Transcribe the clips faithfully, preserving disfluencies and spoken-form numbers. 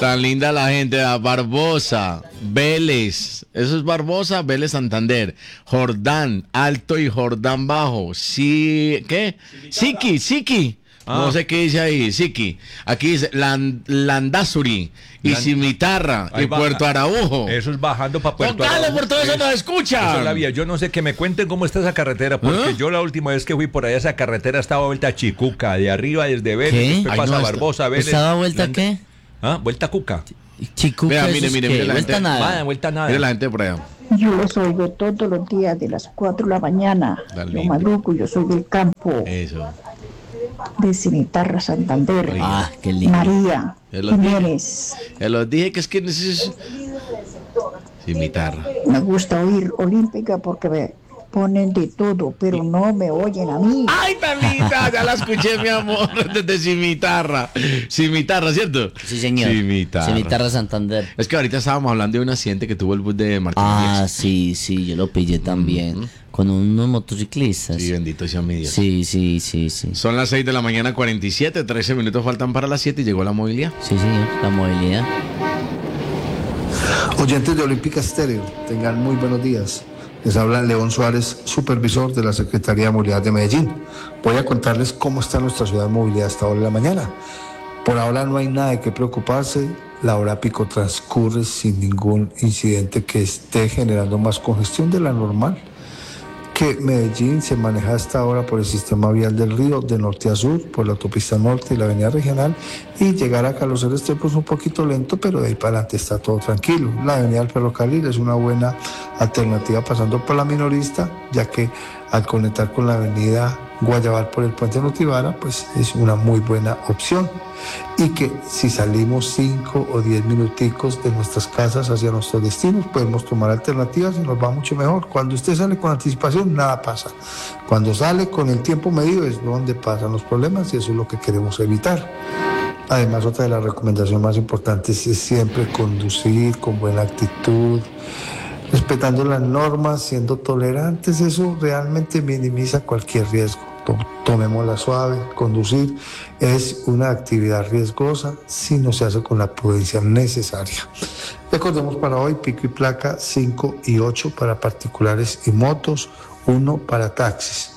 Tan linda la gente. Barbosa, Vélez. Eso es Barbosa, Vélez Santander. Jordán, Alto y Jordán Bajo. Sí, ¿qué? Siki, Siki. Ah. No sé qué dice ahí, Siki. Aquí dice Land, Landazuri y Land... Cimitarra y baja. Puerto Araujo. Eso es bajando para Puerto Araujo. Dale, por todo eso, eso nos escucha. Eso es la vía. Yo no sé, que me cuenten cómo está esa carretera, porque ¿eh? Yo la última vez que fui por allá, esa carretera estaba vuelta a Chicuca, de arriba desde Vélez, después pasa no, Barbosa, Vélez. ¿Estaba vuelta Land... qué? ¿Ah? Vuelta a Cuca. Chicuca. Mira, mire, mire, mire la vuelta gente. Nada. Vaya, vuelta nada. Mire la gente por allá. Yo los oigo todos los días de las cuatro de la mañana. Yo madrugo, yo soy del campo. Eso. De Cimitarra, Santander. Ah, qué lindo. María Jiménez. Ya los dije que es que necesito. Cimitarra. Me gusta oír Olímpica porque me ponen de todo, pero no me oyen a mí. ¡Ay, tan linda! Ya la escuché, mi amor, desde Cimitarra. Cimitarra, ¿cierto? Sí, señor. Cimitarra. Cimitarra, Santander. Es que ahorita estábamos hablando de un accidente que tuvo el bus de Martín Ah, Díaz. sí, sí, yo lo pillé también. Mm-hmm. Con unos motociclistas. Sí, bendito sea mi Dios. Sí, sí, sí, sí. Son las seis de la mañana, cuarenta y siete, trece minutos faltan para las siete y llegó la movilidad. Sí, señor, la movilidad. Oyentes de Olímpica Estéreo, tengan muy buenos días. Les habla León Suárez, supervisor de la Secretaría de Movilidad de Medellín. Voy a contarles cómo está nuestra ciudad de movilidad hasta ahora de la mañana. Por ahora no hay nada de qué preocuparse. La hora pico transcurre sin ningún incidente que esté generando más congestión de la normal. Que Medellín se maneja hasta ahora por el sistema vial del Río, de norte a sur, por la autopista norte y la avenida regional, y llegar a Carlos Restrepo es un poquito lento, pero de ahí para adelante está todo tranquilo. La avenida del Ferrocarril es una buena alternativa pasando por la Minorista, ya que al conectar con la avenida Guayabal por el puente Notibara, pues es una muy buena opción. Y que si salimos cinco o diez minuticos de nuestras casas hacia nuestros destinos, podemos tomar alternativas y nos va mucho mejor. Cuando usted sale con anticipación, nada pasa. Cuando sale con el tiempo medido es donde pasan los problemas y eso es lo que queremos evitar. Además, otra de las recomendaciones más importantes es siempre conducir con buena actitud, respetando las normas, siendo tolerantes. Eso realmente minimiza cualquier riesgo. Tomémosla suave. Conducir es una actividad riesgosa si no se hace con la prudencia necesaria. Recordemos para hoy pico y placa cinco y ocho para particulares y motos, uno para taxis.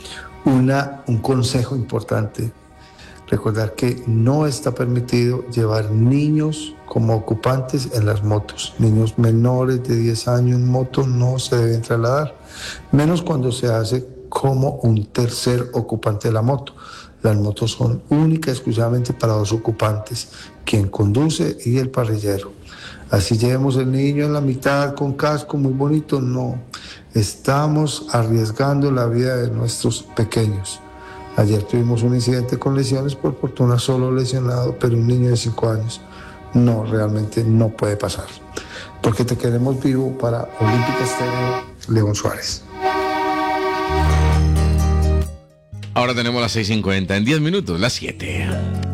Una, un consejo importante: recordar que no está permitido llevar niños como ocupantes en las motos. Niños menores de diez años en moto no se deben trasladar, menos cuando se hace como un tercer ocupante de la moto. Las motos son únicas exclusivamente para dos ocupantes, quien conduce y el parrillero. Así llevemos el niño en la mitad con casco muy bonito, no. Estamos arriesgando la vida de nuestros pequeños. Ayer tuvimos un incidente con lesiones, por fortuna solo lesionado, pero un niño de cinco años. No, realmente no puede pasar. Porque te queremos vivo. Para Olímpica Estéreo, León Suárez. Ahora tenemos las seis cincuenta, en diez minutos, las siete.